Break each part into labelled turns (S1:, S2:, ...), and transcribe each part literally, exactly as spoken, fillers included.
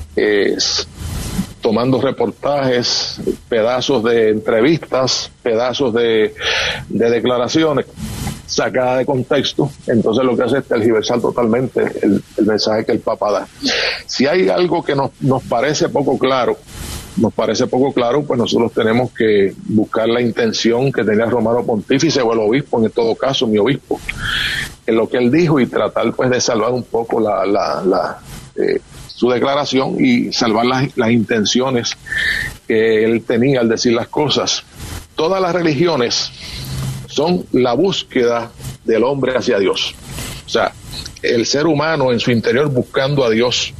S1: eh, tomando reportajes, pedazos de entrevistas, pedazos de, de declaraciones sacadas de contexto. Entonces lo que hace es tergiversar totalmente el, el mensaje que el Papa da. Si hay algo que nos, nos parece poco claro, nos parece poco claro, pues nosotros tenemos que buscar la intención que tenía el Romano Pontífice o el obispo, en todo caso mi obispo, en lo que él dijo, y tratar pues de salvar un poco la, la, la eh, su declaración y salvar las, las intenciones que él tenía al decir las cosas. Todas las religiones son la búsqueda del hombre hacia Dios. O sea, el ser humano en su interior buscando a Dios.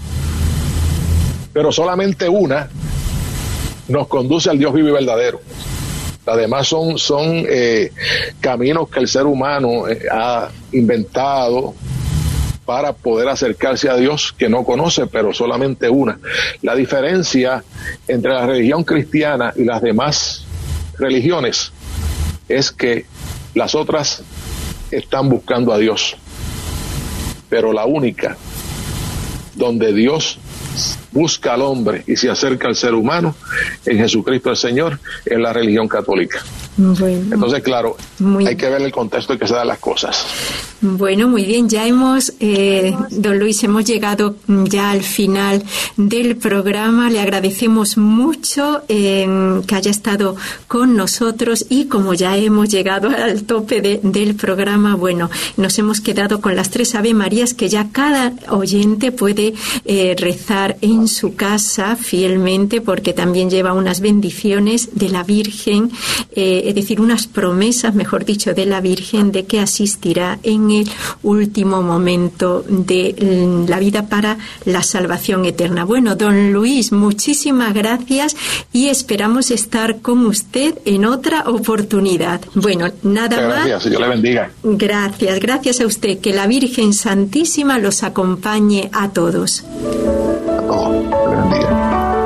S1: Pero solamente una nos conduce al Dios vivo y verdadero. Además son, son eh, caminos que el ser humano eh, ha inventado para poder acercarse a Dios, que no conoce, pero solamente una. La diferencia entre la religión cristiana y las demás religiones es que las otras están buscando a Dios, pero la única donde Dios busca al hombre y se acerca al ser humano en Jesucristo el Señor es la religión católica. Bueno, entonces, claro, muy... hay que ver el contexto en que se dan las cosas.
S2: Bueno, muy bien, ya hemos, eh, don Luis, hemos llegado ya al final del programa. Le agradecemos mucho eh, que haya estado con nosotros, y como ya hemos llegado al tope de, del programa, bueno, nos hemos quedado con las tres Ave Marías que ya cada oyente puede eh, rezar en su casa fielmente, porque también lleva unas bendiciones de la Virgen, eh, es decir, unas promesas, mejor dicho, de la Virgen de que asistirá en el último momento de la vida para la salvación eterna. Bueno, don Luis, muchísimas gracias y esperamos estar con usted en otra oportunidad. Bueno, nada
S1: Muchas
S2: más.
S1: Gracias, Dios le bendiga.
S2: Gracias, gracias a usted. Que la Virgen Santísima los acompañe a todos.
S1: A todos, Dios le bendiga.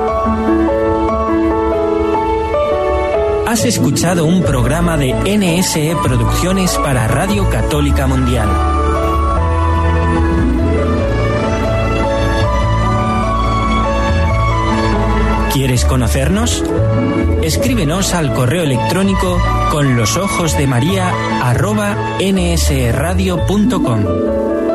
S3: Has escuchado un programa de N S E Producciones para Radio Católica Mundial. ¿Quieres conocernos? Escríbenos al correo electrónico con los ojos de María arroba nsradio punto com.